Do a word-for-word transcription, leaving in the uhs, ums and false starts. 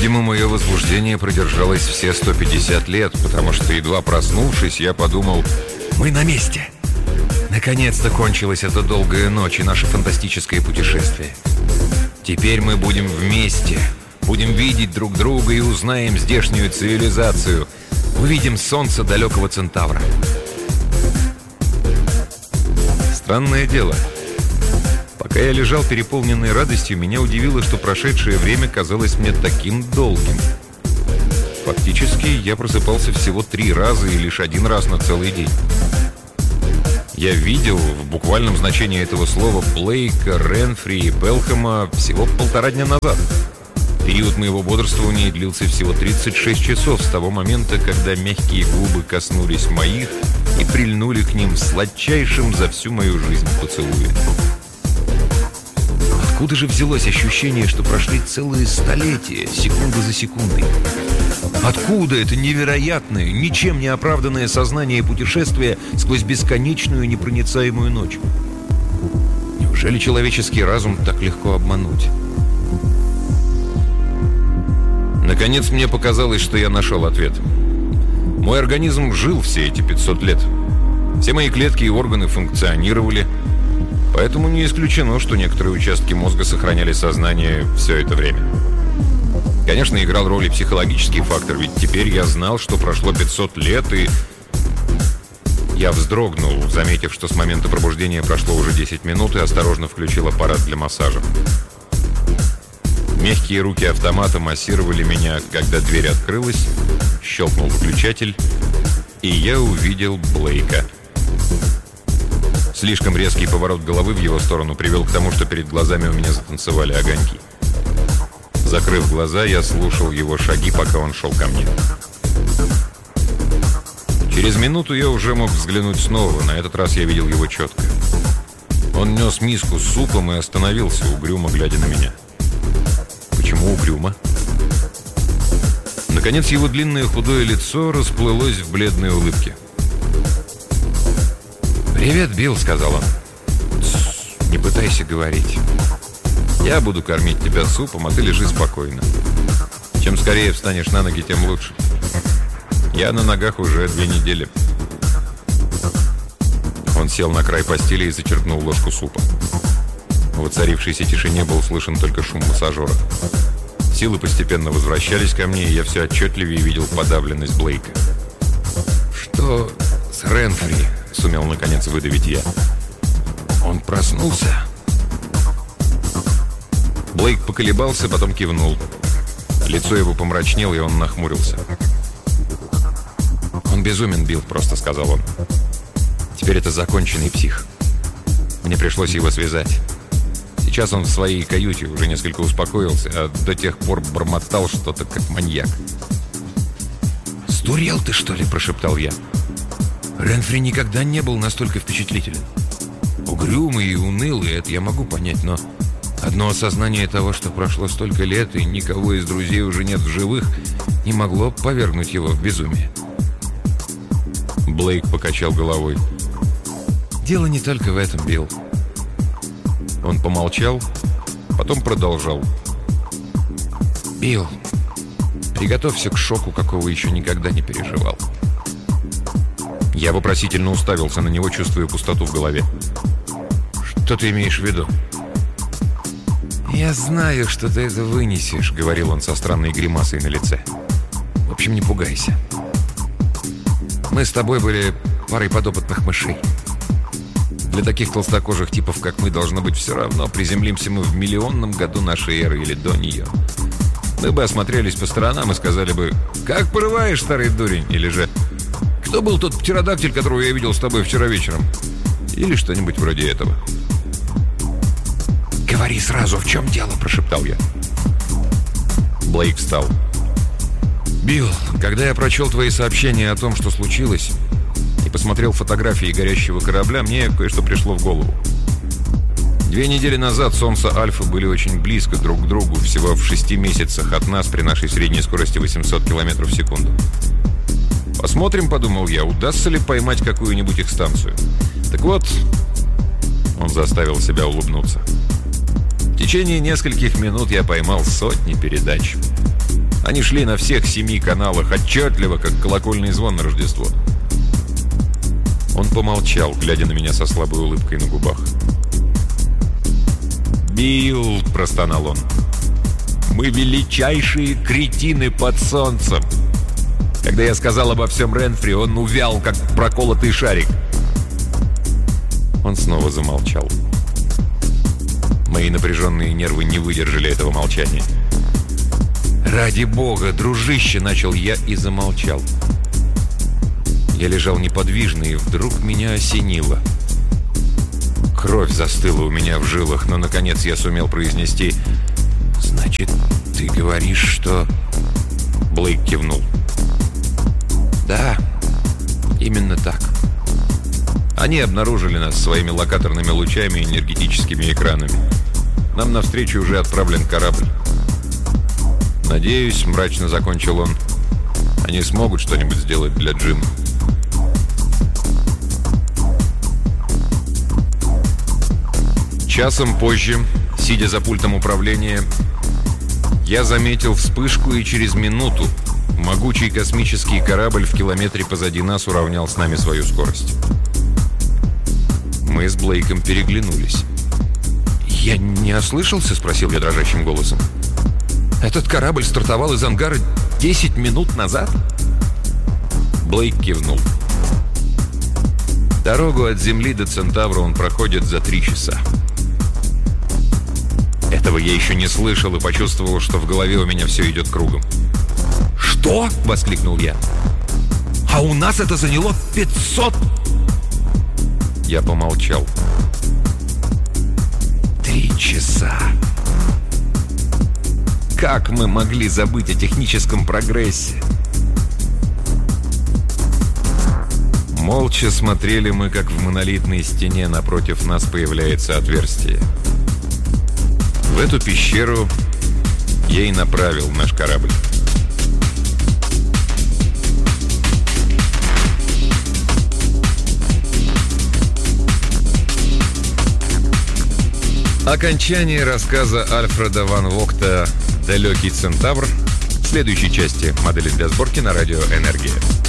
Видимо, мое возбуждение продержалось все сто пятьдесят лет, потому что, едва проснувшись, я подумал: мы на месте. Наконец-то кончилась эта долгая ночь и наше фантастическое путешествие. Теперь мы будем вместе, будем видеть друг друга и узнаем здешнюю цивилизацию. Увидим солнце далекого Центавра. Странное дело. Пока я лежал переполненный радостью, меня удивило, что прошедшее время казалось мне таким долгим. Фактически, я просыпался всего три раза и лишь один раз на целый день. Я видел, в буквальном значении этого слова, Блейка, Ренфри и Белхэма всего полтора дня назад. Период моего бодрствования длился всего тридцать шесть часов с того момента, когда мягкие губы коснулись моих и прильнули к ним сладчайшим за всю мою жизнь поцелуем. Откуда же взялось ощущение, что прошли целые столетия, секунда за секундой? Откуда это невероятное, ничем не оправданное сознание путешествия сквозь бесконечную непроницаемую ночь? Неужели человеческий разум так легко обмануть? Наконец мне показалось, что я нашел ответ. Мой организм жил все эти пятьсот лет. Все мои клетки и органы функционировали. Поэтому не исключено, что некоторые участки мозга сохраняли сознание все это время. Конечно, играл роль и психологический фактор, ведь теперь я знал, что прошло пятьсот лет, и... Я вздрогнул, заметив, что с момента пробуждения прошло уже десять минут, и осторожно включил аппарат для массажа. Мягкие руки автомата массировали меня, когда дверь открылась, щелкнул выключатель, и я увидел Блейка. Слишком резкий поворот головы в его сторону привел к тому, что перед глазами у меня затанцевали огоньки. Закрыв глаза, я слушал его шаги, пока он шел ко мне. Через минуту я уже мог взглянуть снова. На этот раз я видел его четко. Он нес миску с супом и остановился, угрюмо глядя на меня. Почему угрюмо? Наконец его длинное худое лицо расплылось в бледной улыбке. «Привет, Билл», — сказал он. «Тс, не пытайся говорить. Я буду кормить тебя супом, а ты лежи спокойно. Чем скорее встанешь на ноги, тем лучше. Я на ногах уже две недели». Он сел на край постели и зачерпнул ложку супа. В воцарившейся тишине был слышен только шум массажера. Силы постепенно возвращались ко мне, и я все отчетливее видел подавленность Блейка. «Что с Ренфри?» — сумел наконец выдавить я. «Он проснулся?» Блейк поколебался, потом кивнул. Лицо его помрачнело, и он нахмурился. «Он безумен, Билл», — просто сказал он. «Теперь это законченный псих. Мне пришлось его связать. Сейчас он в своей каюте уже несколько успокоился, а до тех пор бормотал что-то как маньяк». «Сдурел ты, что ли?» — прошептал я. «Ренфри никогда не был настолько впечатлителен. Угрюмый и унылый, это я могу понять, но одно осознание того, что прошло столько лет и никого из друзей уже нет в живых, не могло повергнуть его в безумие». Блейк покачал головой. «Дело не только в этом, Билл». Он помолчал, потом продолжал. «Билл, приготовься к шоку, какого еще никогда не переживал». Я вопросительно уставился на него, чувствуя пустоту в голове. «Что ты имеешь в виду?» «Я знаю, что ты это вынесешь», — говорил он со странной гримасой на лице. «В общем, не пугайся. Мы с тобой были парой подопытных мышей. Для таких толстокожих типов, как мы, должно быть все равно, приземлимся мы в миллионном году нашей эры или до нее. Мы бы осмотрелись по сторонам и сказали бы: «Как порываешь, старый дурень?» Или же: «Кто был тот птеродактиль, которого я видел с тобой вчера вечером?» Или что-нибудь вроде этого. «Говори сразу, в чем дело?» – прошептал я. Блейк встал. «Билл, когда я прочел твои сообщения о том, что случилось, и посмотрел фотографии горящего корабля, мне кое-что пришло в голову. Две недели назад Солнце Альфа были очень близко друг к другу, всего в шести месяцах от нас при нашей средней скорости восемьсот километров в секунду. Посмотрим, подумал я, удастся ли поймать какую-нибудь их станцию. Так вот, он заставил себя улыбнуться. В течение нескольких минут я поймал сотни передач. Они шли на всех семи каналах, отчетливо, как колокольный звон на Рождество. Он помолчал, глядя на меня со слабой улыбкой на губах. «Билл!» – простонал он. «Мы величайшие кретины под солнцем!» Когда я сказал обо всем Ренфри, он увял, как проколотый шарик. Он снова замолчал. Мои напряженные нервы не выдержали этого молчания. «Ради бога, дружище!» – начал я и замолчал. Я лежал неподвижно, и вдруг меня осенило. Кровь застыла у меня в жилах, но, наконец, я сумел произнести: «Значит, ты говоришь, что...» Блейк кивнул. «Да, именно так. Они обнаружили нас своими локаторными лучами и энергетическими экранами. Нам навстречу уже отправлен корабль. Надеюсь, — мрачно закончил он, — они смогут что-нибудь сделать для Джима». Часом позже, сидя за пультом управления, я заметил вспышку, и через минуту могучий космический корабль в километре позади нас уравнял с нами свою скорость. Мы с Блейком переглянулись. «Я не ослышался?» — спросил я дрожащим голосом. «Этот корабль стартовал из ангара десять минут назад?» Блейк кивнул. Дорогу от Земли до Центавра он проходит за три часа. Этого я еще не слышал и почувствовал, что в голове у меня все идет кругом. «Что?» — воскликнул я. «А у нас это заняло пятьсот...» Я помолчал. «Три часа...» Как мы могли забыть о техническом прогрессе? Молча смотрели мы, как в монолитной стене напротив нас появляется отверстие. В эту пещеру я и направил наш корабль. Окончание рассказа Альфреда ван Вогта «Далекий Центавр» в следующей части «Модели для сборки» на радио «Энергия».